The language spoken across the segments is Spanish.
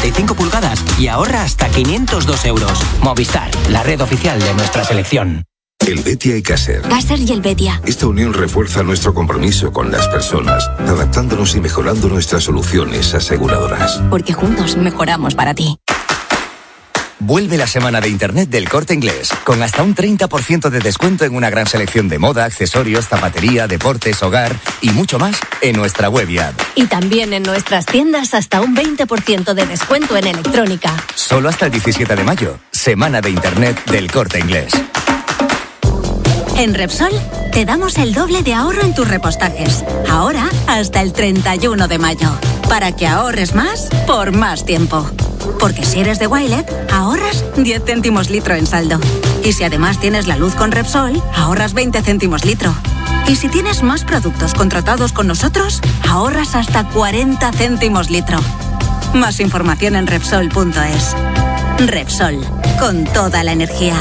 55 pulgadas y ahorra hasta 502 euros. Movistar, la red oficial de nuestra selección. Helvetia y Caser. Caser y Helvetia. Esta unión refuerza nuestro compromiso con las personas, adaptándonos y mejorando nuestras soluciones aseguradoras. Porque juntos mejoramos para ti. Vuelve la semana de Internet del Corte Inglés, con hasta un 30% de descuento en una gran selección de moda, accesorios, zapatería, deportes, hogar y mucho más en nuestra web y app. Y también en nuestras tiendas hasta un 20% de descuento en electrónica. Solo hasta el 17 de mayo, semana de Internet del Corte Inglés. En Repsol te damos el doble de ahorro en tus repostajes. Ahora hasta el 31 de mayo. Para que ahorres más por más tiempo. Porque si eres de Wilet, ahorras 10 céntimos litro en saldo. Y si además tienes la luz con Repsol, ahorras 20 céntimos litro. Y si tienes más productos contratados con nosotros, ahorras hasta 40 céntimos litro. Más información en Repsol.es. Repsol, con toda la energía.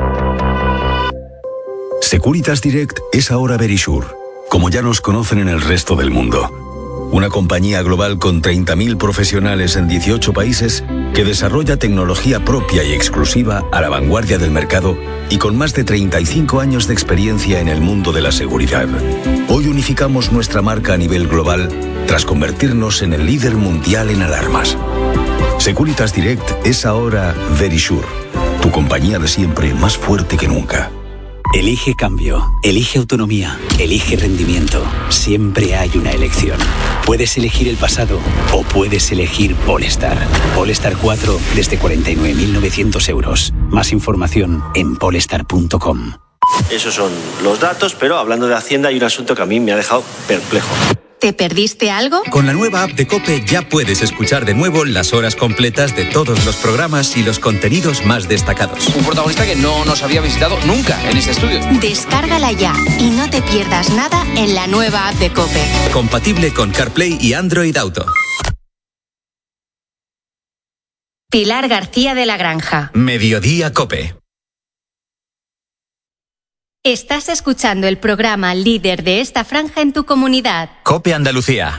Securitas Direct es ahora Verisure, como ya nos conocen en el resto del mundo. Una compañía global con 30.000 profesionales en 18 países que desarrolla tecnología propia y exclusiva a la vanguardia del mercado y con más de 35 años de experiencia en el mundo de la seguridad. Hoy unificamos nuestra marca a nivel global tras convertirnos en el líder mundial en alarmas. Securitas Direct es ahora Verisure, tu compañía de siempre más fuerte que nunca. Elige cambio, elige autonomía, elige rendimiento. Siempre hay una elección. Puedes elegir el pasado o puedes elegir Polestar. Polestar 4 desde 49.900 euros. Más información en polestar.com. Esos son los datos, pero hablando de Hacienda hay un asunto que a mí me ha dejado perplejo. ¿Te perdiste algo? Con la nueva app de COPE ya puedes escuchar de nuevo las horas completas de todos los programas y los contenidos más destacados. Un protagonista que no nos había visitado nunca en este estudio. Descárgala ya y no te pierdas nada en la nueva app de COPE. Compatible con CarPlay y Android Auto. Pilar García de la Granja. Mediodía COPE. Estás escuchando el programa líder de esta franja en tu comunidad. COPE Andalucía.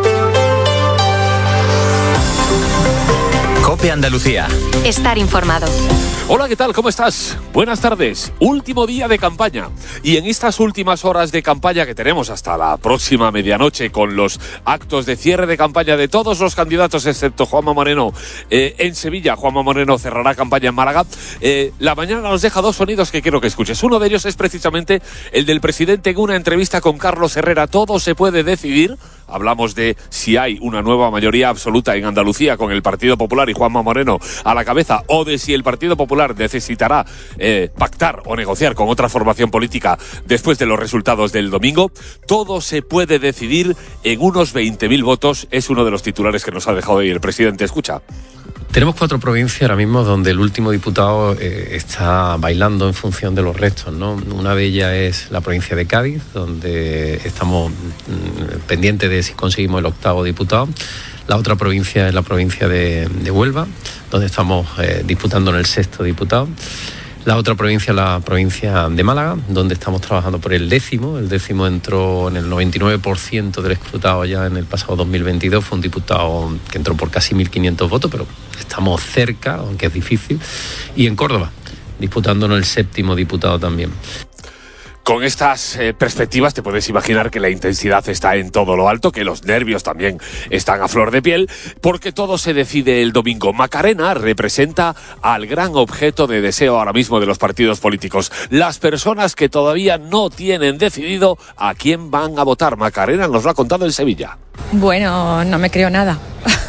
COPE Andalucía. Estar informado. Hola, ¿qué tal? ¿Cómo estás? Buenas tardes. Último día de campaña. Y en estas últimas horas de campaña que tenemos hasta la próxima medianoche con los actos de cierre de campaña de todos los candidatos excepto Juanma Moreno en Sevilla. Juanma Moreno cerrará campaña en Málaga. La mañana nos deja dos sonidos que quiero que escuches. Uno de ellos es precisamente el del presidente en una entrevista con Carlos Herrera. Todo se puede decidir. Hablamos de si hay una nueva mayoría absoluta en Andalucía con el Partido Popular y Juanma Moreno a la cabeza, o de si el Partido Popular necesitará pactar o negociar con otra formación política después de los resultados del domingo. Todo se puede decidir en unos 20.000 votos. Es uno de los titulares que nos ha dejado hoy el presidente. Escucha. Tenemos 4 provincias ahora mismo donde el último diputado está bailando en función de los restos, ¿no? Una de ellas es la provincia de Cádiz, donde estamos pendientes de si conseguimos el 8º diputado. La otra provincia es la provincia de Huelva, donde estamos disputando en el 6º diputado. La otra provincia es la provincia de Málaga, donde estamos trabajando por el 10º. El 10º entró en el 99% del escrutado ya en el pasado 2022. Fue un diputado que entró por casi 1.500 votos, pero estamos cerca, aunque es difícil. Y en Córdoba, disputándonos el 7º diputado también. Con estas perspectivas te puedes imaginar que la intensidad está en todo lo alto, que los nervios también están a flor de piel, porque todo se decide el domingo. Macarena representa al gran objeto de deseo ahora mismo de los partidos políticos. Las personas que todavía no tienen decidido a quién van a votar. Macarena nos lo ha contado en Sevilla. Bueno, no me creo nada.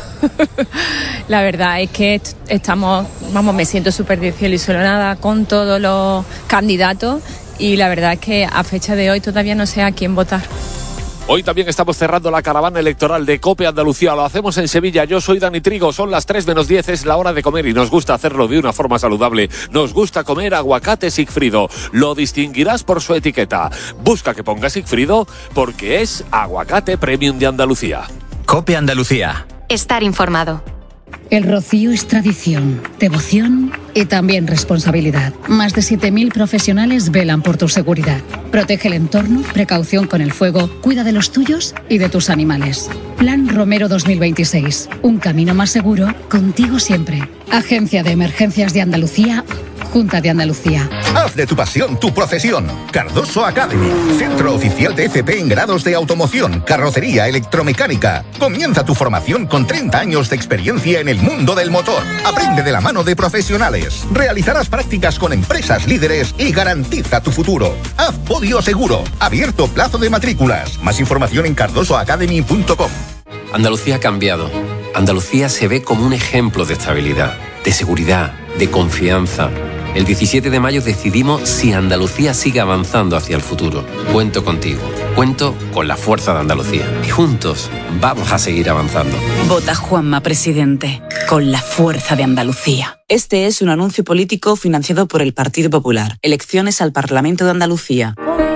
La verdad es que me siento súper desilusionada con todos los candidatos. Y la verdad es que a fecha de hoy todavía no sé a quién votar. Hoy también estamos cerrando la caravana electoral de COPE Andalucía. Lo hacemos en Sevilla. Yo soy Dani Trigo. Son las 3:10. Es la hora de comer y nos gusta hacerlo de una forma saludable. Nos gusta comer aguacate Sigfrido. Lo distinguirás por su etiqueta. Busca que ponga Sigfrido porque es aguacate premium de Andalucía. COPE Andalucía. Estar informado. El rocío es tradición, devoción y también responsabilidad. Más de 7.000 profesionales velan por tu seguridad. Protege el entorno, precaución con el fuego, cuida de los tuyos y de tus animales. Plan Romero 2026. Un camino más seguro, contigo siempre. Agencia de Emergencias de Andalucía, Junta de Andalucía. Haz de tu pasión tu profesión. Cardoso Academy, centro oficial de FP en grados de automoción, carrocería, electromecánica. Comienza tu formación con 30 años de experiencia en el mundo del motor. Aprende de la mano de profesionales. Realizarás prácticas con empresas líderes y garantiza tu futuro. Haz podio seguro. Abierto plazo de matrículas. Más información en cardosoacademy.com. Andalucía ha cambiado. Andalucía se ve como un ejemplo de estabilidad, de seguridad, de confianza. El 17 de mayo decidimos si Andalucía sigue avanzando hacia el futuro. Cuento contigo. Cuento con la fuerza de Andalucía. Y juntos vamos a seguir avanzando. Vota Juanma Presidente, con la fuerza de Andalucía. Este es un anuncio político financiado por el Partido Popular. Elecciones al Parlamento de Andalucía.